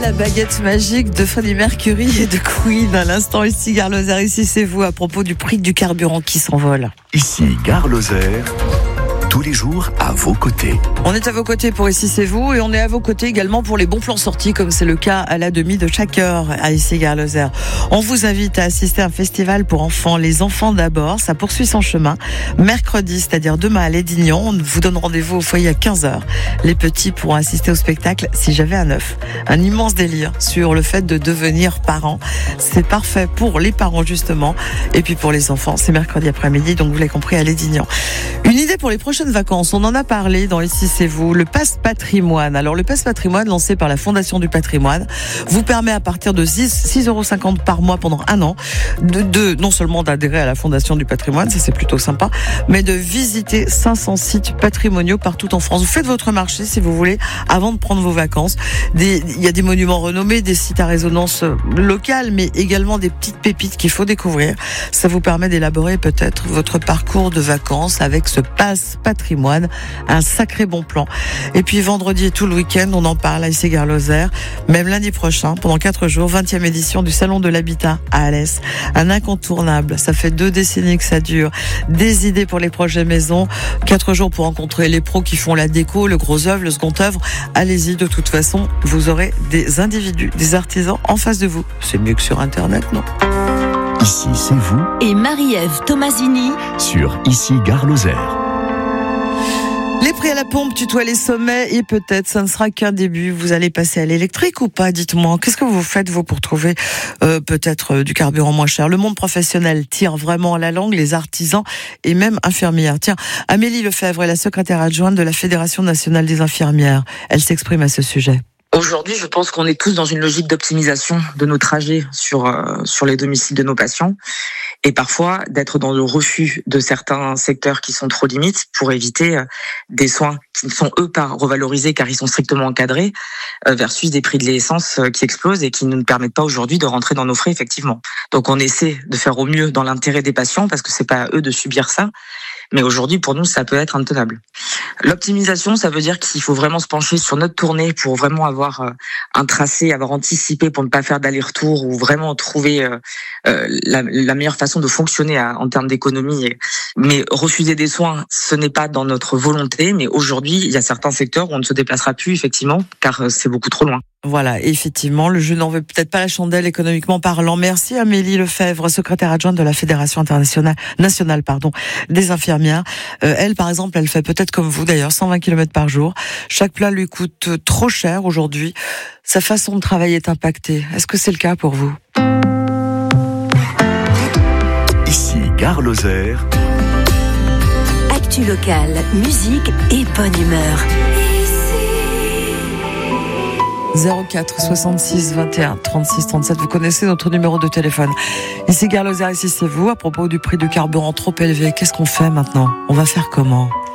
la baguette magique de Freddie Mercury et de Queen. À l'instant, ici, Gare Lozère, ici c'est vous, à propos du prix du carburant qui s'envole. Ici, Gare Lozère. Tous les jours à vos côtés. On est à vos côtés pour Ici c'est vous et on est à vos côtés également pour les bons plans sortis comme c'est le cas à la demi de chaque heure à Ici Gare Lozère. On vous invite à assister à un festival pour enfants, les enfants d'abord, ça poursuit son chemin. Mercredi, c'est-à-dire demain à Lédignan, on vous donne rendez-vous au foyer à 15h. Les petits pourront assister au spectacle Si j'avais un œuf. Un immense délire sur le fait de devenir parent. C'est parfait pour les parents justement et puis pour les enfants. C'est mercredi après-midi, donc vous l'avez compris à Lédignan. Une idée pour les prochaines vacances, on en a parlé dans Ici c'est vous, le Pass Patrimoine. Alors le Pass Patrimoine lancé par la Fondation du Patrimoine vous permet à partir de 6,50 € par mois pendant un an de non seulement d'adhérer à la Fondation du Patrimoine, ça c'est plutôt sympa, mais de visiter 500 sites patrimoniaux partout en France. Vous faites votre marché si vous voulez avant de prendre vos vacances. Il y a des monuments renommés, des sites à résonance locale, mais également des petites pépites qu'il faut découvrir. Ça vous permet d'élaborer peut-être votre parcours de vacances avec ce Pass Patrimoine, un sacré bon plan. Et puis vendredi et tout le week-end, on en parle à Ici Gare Lozère, même lundi prochain, pendant 4 jours, 20e édition du Salon de l'Habitat à Alès. Un incontournable, ça fait 2 décennies que ça dure. Des idées pour les projets maison, 4 jours pour rencontrer les pros qui font la déco, le gros œuvre, le second œuvre. Allez-y, de toute façon, vous aurez des individus, des artisans en face de vous. C'est mieux que sur Internet, non ? Ici, c'est vous. Et Marie-Ève Tomasini Sur Ici, Gare Lozère. Les prix à la pompe tutoient les sommets et peut-être ça ne sera qu'un début. Vous allez passer à l'électrique ou pas? Dites-moi, qu'est-ce que vous faites vous pour trouver peut-être du carburant moins cher? Le monde professionnel tire vraiment la langue, les artisans et même infirmières. Tiens, Amélie Lefebvre est la secrétaire adjointe de la Fédération nationale des infirmières. Elle s'exprime à ce sujet. Aujourd'hui, je pense qu'on est tous dans une logique d'optimisation de nos trajets sur les domiciles de nos patients et parfois d'être dans le refus de certains secteurs qui sont trop limites pour éviter des soins qui ne sont eux pas revalorisés car ils sont strictement encadrés versus des prix de l'essence qui explosent et qui ne nous permettent pas aujourd'hui de rentrer dans nos frais effectivement. Donc on essaie de faire au mieux dans l'intérêt des patients parce que c'est pas à eux de subir ça. Mais aujourd'hui, pour nous, ça peut être intenable. L'optimisation, ça veut dire qu'il faut vraiment se pencher sur notre tournée pour vraiment avoir un tracé, avoir anticipé pour ne pas faire d'aller-retour ou vraiment trouver la meilleure façon de fonctionner en termes d'économie. Mais refuser des soins, ce n'est pas dans notre volonté. Mais aujourd'hui, il y a certains secteurs où on ne se déplacera plus, effectivement, car c'est beaucoup trop loin. Voilà, effectivement, le jeu n'en veut peut-être pas la chandelle économiquement parlant. Merci Amélie Lefebvre, secrétaire adjointe de la Fédération nationale des infirmières. Elle, par exemple, elle fait peut-être comme vous d'ailleurs, 120 km par jour. Chaque plat lui coûte trop cher aujourd'hui. Sa façon de travailler est impactée. Est-ce que c'est le cas pour vous? Ici, Gare Lozère. Actu locale, musique et bonne humeur. 04 66 21 36 37. Vous connaissez notre numéro de téléphone. Ici Gare Lozère, ici c'est vous. À propos du prix du carburant trop élevé, qu'est-ce qu'on fait maintenant? On va faire comment?